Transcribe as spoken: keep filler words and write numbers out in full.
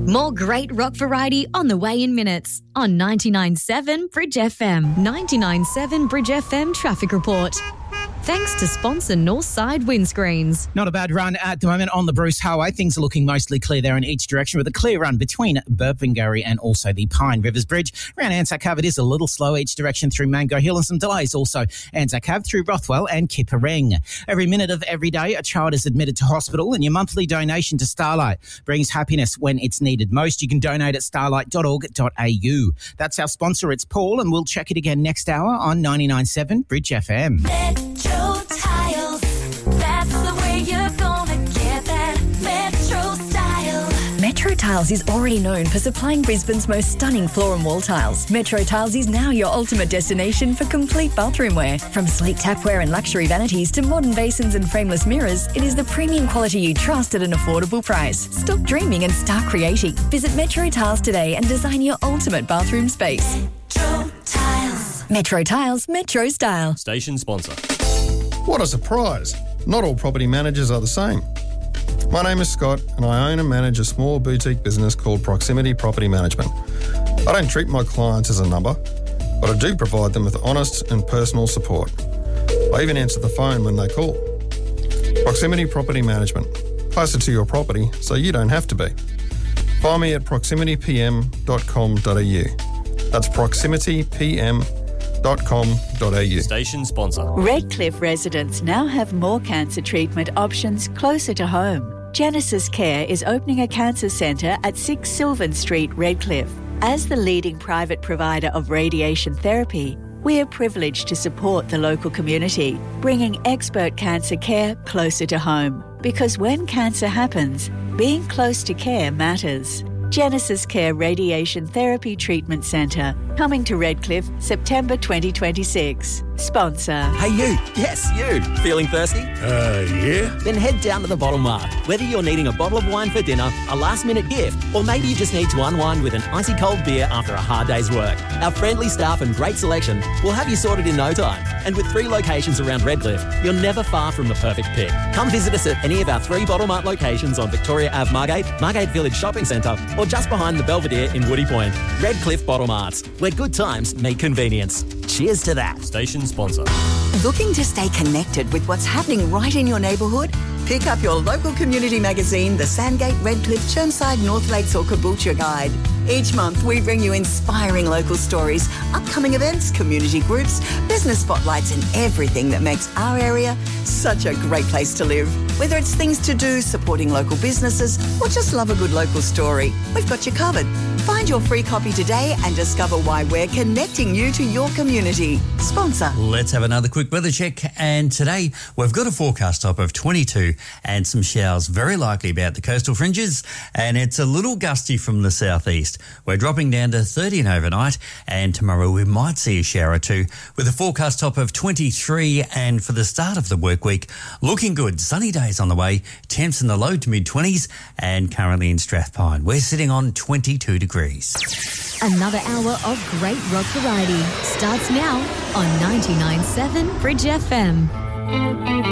More great rock variety on the way in minutes on ninety-nine point seven Bridge F M. ninety-nine point seven Bridge F M Traffic Report. Thanks to sponsor Northside Windscreens. Not a bad run at the moment on the Bruce Highway. Things are looking mostly clear there in each direction with a clear run between Burpengary and also the Pine Rivers Bridge. Around Anzac Ave, it is a little slow each direction through Mango Hill, and some delays also Anzac Ave through Rothwell and Kippereng. Every minute of every day, a child is admitted to hospital, and your monthly donation to Starlight brings happiness when it's needed most. You can donate at starlight dot org dot a u. That's our sponsor, it's Paul, and we'll check it again next hour on ninety-nine point seven Bridge F M. Metro Tiles, that's the way you're gonna get that Metro style. Metro Tiles is already known for supplying Brisbane's most stunning floor and wall tiles. Metro Tiles is now your ultimate destination for complete bathroom wear. From sleek tapware and luxury vanities to modern basins and frameless mirrors, it is the premium quality you trust at an affordable price. Stop dreaming and start creating. Visit Metro Tiles today and design your ultimate bathroom space. Metro Tiles. Metro Tiles, Metro style. Station sponsor. What a surprise. Not all property managers are the same. My name is Scott and I own and manage a small boutique business called Proximity Property Management. I don't treat my clients as a number, but I do provide them with honest and personal support. I even answer the phone when they call. Proximity Property Management. Closer to your property so you don't have to be. Find me at proximity p m dot com dot a u. That's proximity p m dot com dot a u. Station sponsor. Redcliffe residents now have more cancer treatment options closer to home. Genesis Care is opening a cancer centre at six Sylvan Street, Redcliffe. As the leading private provider of radiation therapy, we are privileged to support the local community, bringing expert cancer care closer to home. Because when cancer happens, being close to care matters. Genesis Care Radiation Therapy Treatment Centre, coming to Redcliffe, September twenty twenty-six. Sponsor. Hey you, yes you, feeling thirsty? Uh, yeah. Then head down to the Bottle Mart. Whether you're needing a bottle of wine for dinner, a last minute gift, or maybe you just need to unwind with an icy cold beer after a hard day's work, our friendly staff and great selection will have you sorted in no time. And with three locations around Redcliffe, you're never far from the perfect pick. Come visit us at any of our three Bottle Mart locations on Victoria Avenue Margate, Margate Village Shopping Centre, or just behind the Belvedere in Woody Point. Redcliffe Bottle Marts, where good times meet convenience. Cheers to that. Station sponsor. Looking to stay connected with what's happening right in your neighbourhood? Pick up your local community magazine, the Sandgate, Redcliffe, Chermside, North Lakes or Caboolture Guide. Each month we bring you inspiring local stories, upcoming events, community groups, business spotlights and everything that makes our area such a great place to live. Whether it's things to do, supporting local businesses or just love a good local story, we've got you covered. Find your free copy today and discover why we're connecting you to your community. Sponsor. Let's have another quick weather check, and today we've got a forecast top of twenty-two and some showers very likely about the coastal fringes, and it's a little gusty from the southeast. We're dropping down to thirteen overnight, and tomorrow we might see a shower or two with a forecast top of twenty-three, and for the start of the work week, looking good. Sunny days on the way, temps in the low to mid-twenties, and currently in Strathpine we're sitting on twenty-two degrees. Another hour of great rock variety starts now on ninety-nine point seven Bridge F M.